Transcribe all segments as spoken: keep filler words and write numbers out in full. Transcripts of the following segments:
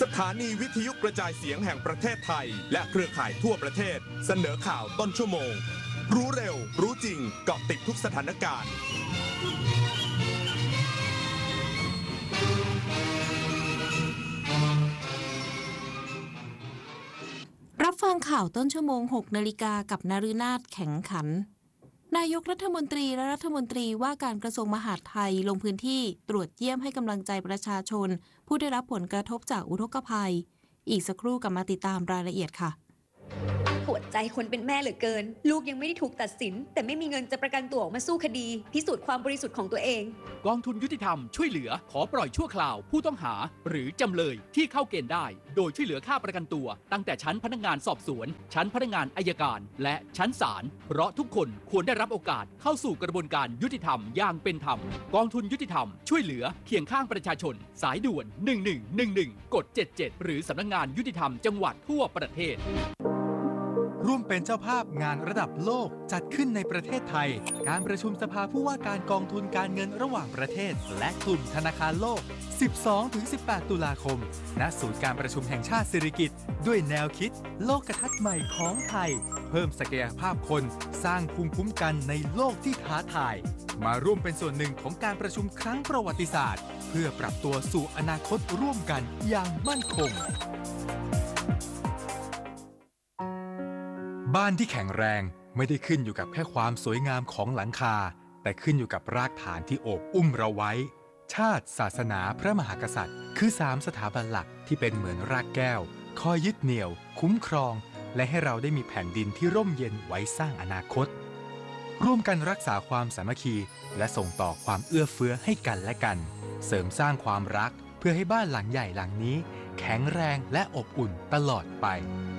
สถานีวิทยุกระจายเสียงแห่งประเทศไทยและเครือข่ายทั่วประเทศเสนอข่าวต้นชั่วโมงรู้เร็วรู้จริงเกาะติดทุกสถานการณ์รับฟังข่าวต้นชั่วโมง หกนาฬิกากับนฤนาถแข็งขันนายกรัฐมนตรีและรัฐมนตรีว่าการกระทรวงมหาดไทยลงพื้นที่ตรวจเยี่ยมให้กำลังใจประชาชนผู้ได้รับผลกระทบจากอุทกภัยอีกสักครู่กลับมาติดตามรายละเอียดค่ะปวดใจคนเป็นแม่เหลือเกินลูกยังไม่ได้ถูกตัดสินแต่ไม่มีเงินจะประกันตัวออกมาสู้คดีพิสูจน์ความบริสุทธิ์ของตัวเองกองทุนยุติธรรมช่วยเหลือขอปล่อยชั่วคราวผู้ต้องหาหรือจำเลยที่เข้าเกณฑ์ได้โดยช่วยเหลือค่าประกันตัวตั้งแต่ชั้นพนักงานสอบสวนชั้นพนักงานอัยการและชั้นศาลเพราะทุกคนควรได้รับโอกาสเข้าสู่กระบวนการยุติธรรมอย่างเป็นธรรมกองทุนยุติธรรมช่วยเหลือเคียงข้างประชาชนสายด่วนหนึ่งหนึ่งหนึ่งหนึ่งกดเจ็ดเจ็ดหรือสำนักงานยุติธรรมจังหวัดทั่วประเทศร่วมเป็นเจ้าภาพงานระดับโลกจัดขึ้นในประเทศไทยการประชุมสภาผู้ว่าการกองทุนการเงินระหว่างประเทศและกลุ่มธนาคารโลก สิบสองถึงสิบแปด ตุลาคมณศูนย์การประชุมแห่งชาติสิริกิติ์ด้วยแนวคิดโลกทัศน์ใหม่ของไทยเพิ่มศักยภาพคนสร้างภูมิคุ้มกันในโลกที่ท้าทายมาร่วมเป็นส่วนหนึ่งของการประชุมครั้งประวัติศาสตร์เพื่อปรับตัวสู่อนาคตร่วมกันอย่างมั่นคงบ้านที่แข็งแรงไม่ได้ขึ้นอยู่กับแค่ความสวยงามของหลังคาแต่ขึ้นอยู่กับรากฐานที่โอบอุ้มเราไว้ชาติศาสนาพระมหากษัตริย์คือสามสถาบันหลักที่เป็นเหมือนรากแก้วคอยยึดเหนี่ยวคุ้มครองและให้เราได้มีแผ่นดินที่ร่มเย็นไว้สร้างอนาคตร่วมกันรักษาความสามัคคีและส่งต่อความเอื้อเฟื้อให้กันและกันเสริมสร้างความรักเพื่อให้บ้านหลังใหญ่หลังนี้แข็งแรงและอบอุ่นตลอดไป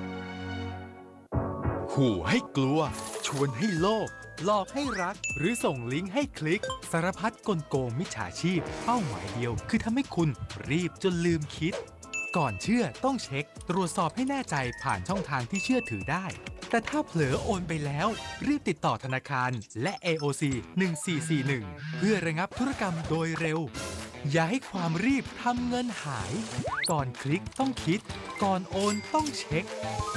ขู่ให้กลัวชวนให้โลภหลอกให้รักหรือส่งลิงก์ให้คลิกสารพัดกลโกงมิจฉาชีพเป้าหมายเดียวคือทำให้คุณรีบจนลืมคิดก่อนเชื่อต้องเช็คตรวจสอบให้แน่ใจผ่านช่องทางที่เชื่อถือได้แต่ถ้าเผลอโอนไปแล้วรีบติดต่อธนาคารและ เอ โอ ซี หนึ่งสี่สี่หนึ่งเพื่อระงับธุรกรรมโดยเร็วอย่าให้ความรีบทำเงินหายก่อนคลิกต้องคิดก่อนโอนต้องเช็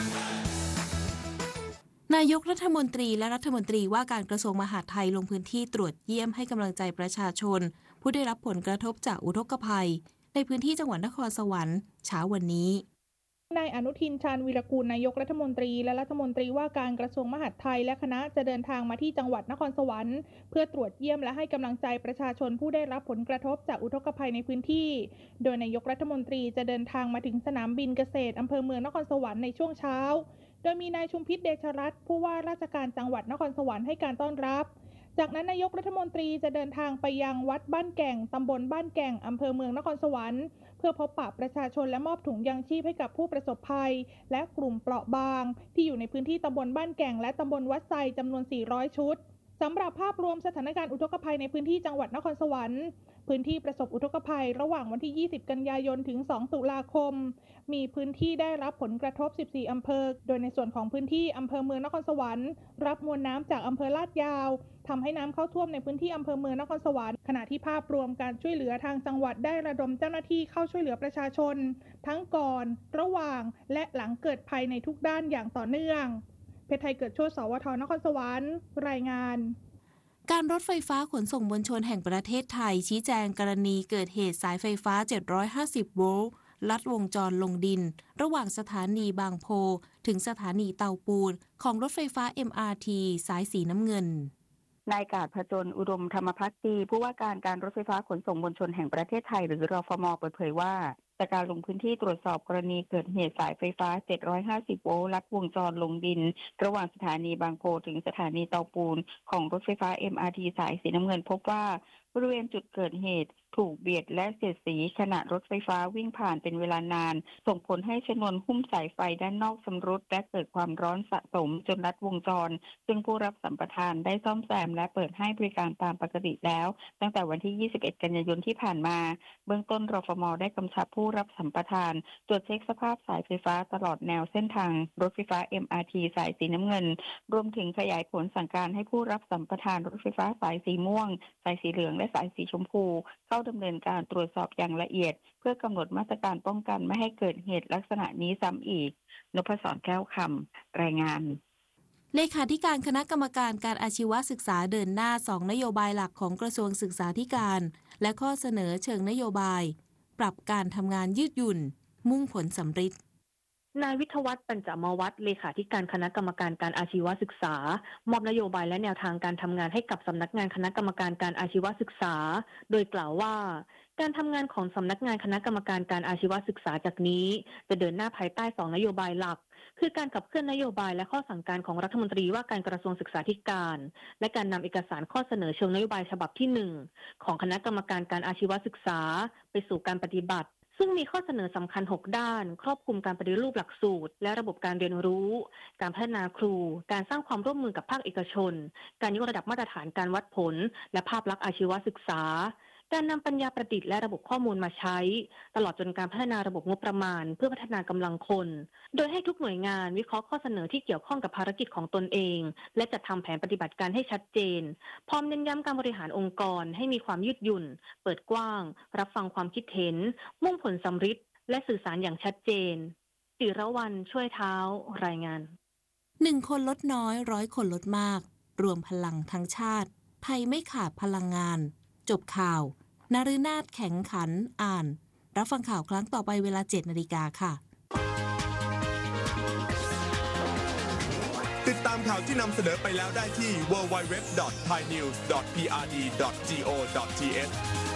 คนายกรัฐมนตรีและรัฐมนตรีว่าการกระทรวงมหาดไทยลงพื้นที่ตรวจเยี่ยมให้กำลังใจประชาชนผู้ได้รับผลกระทบจากอุทกภัยในพื้นที่จังหวัดนครสวรรค์เช้าวันนี้นายอนุทินชาญวีรกูลนายกรัฐมนตรีและรัฐมนตรีว่าการกระทรวงมหาดไทยและคณะจะเดินทางมาที่จังหวัดนครสวรรค์เพื่อตรวจเยี่ยมและให้กำลังใจประชาชนผู้ได้รับผลกระทบจากอุทกภัยในพื้นที่โดยนายกรัฐมนตรีจะเดินทางมาถึงสนามบินเกษตรอำเภอเมืองนครสวรรค์ในช่วงเช้าโดยมีนายชุมพิษเดชรัตน์ผู้ว่าราชการจังหวัดนครสวรรค์ให้การต้อนรับจากนั้นนายกรัฐมนตรีจะเดินทางไปยังวัดบ้านแก่งตำบลบ้านแก่งอำเภอเมืองนครสวรรค์เพื่อพบปะประชาชนและมอบถุงยางชีพให้กับผู้ประสบภัยและกลุ่มเปราะบางที่อยู่ในพื้นที่ตำบลบ้านแก่งและตำบลวัดไซจำนวนสี่ร้อยชุดสำหรับภาพรวมสถานการณ์อุทกภัยในพื้นที่จังหวัดนครสวรรค์พื้นที่ประสบอุทกภัยระหว่างวันที่ยี่สิบกันยายนถึงสองตุลาคมมีพื้นที่ได้รับผลกระทบสิบสี่อำเภอโดยในส่วนของพื้นที่อำเภอเมืองนครสวรรค์รับมวลน้ำจากอำเภอลาดยาวทำให้น้ำเข้าท่วมในพื้นที่อำเภอเมืองนครสวรรค์ขณะที่ภาพรวมการช่วยเหลือทางจังหวัดได้ระดมเจ้าหน้าที่เข้าช่วยเหลือประชาชนทั้งก่อนระหว่างและหลังเกิดภัยในทุกด้านอย่างต่อเนื่องเพชรไทยเกิดโชติ สวท.นครสวรรค์รายงานการรถไฟฟ้าขนส่งมวลชนแห่งประเทศไทยชี้แจงกรณีเกิดเหตุสายไฟฟ้าเจ็ดร้อยห้าสิบโวลต์ลัดวงจรลงดินระหว่างสถานีบางโพถึงสถานีเตาปูนของรถไฟฟ้า เอ็ม อาร์ ที สายสีน้ำเงินนายกาจผจญอุดมธรรมภักดีผู้ว่าการการรถไฟฟ้าขนส่งมวลชนแห่งประเทศไทยหรือรฟม.เปิดเผยว่าจากการลงพื้นที่ตรวจสอบกรณีเกิดเหตุสายไฟฟ้าเจ็ดร้อยห้าสิบโวลต์ลัดวงจรลงดินระหว่างสถานีบางโพถึงสถานีเตาปูนของรถไฟฟ้า เอ็ม อาร์ ที สายสีน้ำเงินพบว่าบริเวณจุดเกิดเหตุถูกเบียดและเสียดสีขณะรถไฟฟ้าวิ่งผ่านเป็นเวลานานส่งผลให้ชนวนหุ้มสายไฟด้านนอกชำรุดและเกิดความร้อนสะสมจนลัดวงจรซึ่งผู้รับสัมปทานได้ซ่อมแซมและเปิดให้บริการตามปกติแล้วตั้งแต่วันที่ยี่สิบเอ็ดกันยายนที่ผ่านมาเบื้องต้นรฟม.ได้กำชับผู้รับสัมปทานตรวจเช็คสภาพสายไฟฟ้าตลอดแนวเส้นทางรถไฟฟ้า เอ็ม อาร์ ที สายสีน้ำเงินรวมถึงขยายผลสั่งการให้ผู้รับสัมปทานรถไฟฟ้าสายสีม่วงสายสีเหลืองและสายสีชมพูเข้าาดำเนินการตรวจสอบอย่างละเอียดเพื่อกำหนดมาตรการป้องกันไม่ให้เกิดเหตุลักษณะนี้ซ้ำอีกนพศรแก้วคำรายงานเลขาธิการคณะกรรมการการอาชีวศึกษาเดินหน้าสองนโยบายหลักของกระทรวงศึกษาธิการและข้อเสนอเชิงนโยบายปรับการทำงานยืดหยุ่นมุ่งผลสำฤทธิ์นายวิทยวัฒน์ปัญจมวัฒน์เลขาธิการคณะกรรมการการอาชีวศึกษามอบนโยบายและแนวทางการทำงานให้กับสำนักงานคณะกรรมการการอาชีวศึกษาโดยกล่าวว่าการทำงานของสำนักงานคณะกรรมการการอาชีวศึกษาจากนี้จะเดินหน้าภายใต้สองนโยบายหลักคือการขับเคลื่อนนโยบายและข้อสั่งการของรัฐมนตรีว่าการกระทรวงศึกษาธิการและการนำเอกสารข้อเสนอเชิงนโยบายฉบับที่หนึ่งของคณะกรรมการการอาชีวศึกษาไปสู่การปฏิบัติซึ่งมีข้อเสนอสำคัญหกด้านครอบคลุมการปฏิรูปหลักสูตรและระบบการเรียนรู้การพัฒนาครูการสร้างความร่วมมือกับภาคเอกชนการยกระดับมาตรฐานการวัดผลและภาพลักษณ์อาชีวศึกษาการนำปัญญาประดิษฐ์และระบบข้อมูลมาใช้ตลอดจนการพัฒนาระบบงบประมาณเพื่อพัฒนากำลังคนโดยให้ทุกหน่วยงานวิเคราะห์ข้อเสนอที่เกี่ยวข้องกับภารกิจของตนเองและจัดทำแผนปฏิบัติการให้ชัดเจนพร้อมเน้นย้ำการบริหารองค์กรให้มีความยืดหยุ่นเปิดกว้างรับฟังความคิดเห็นมุ่งผลสำฤทธิ์และสื่อสารอย่างชัดเจนจิรวรรณช่วยเท้ารายงานหนึ่งคนลดน้อยร้อยคนลดมากรวมพลังทั้งชาติไทยไม่ขาดพลังงานจบข่าวนฤนาถแข็งขันอ่านรับฟังข่าวครั้งต่อไปเวลา เจ็ดนาฬิกาค่ะติดตามข่าวที่นำเสนอไปแล้วได้ที่ ดับเบิลยู ดับเบิลยู ดับเบิลยู ดอท ไทยนิวส์ ดอท พี อาร์ ดี ดอท จี โอ ดอท ที เอช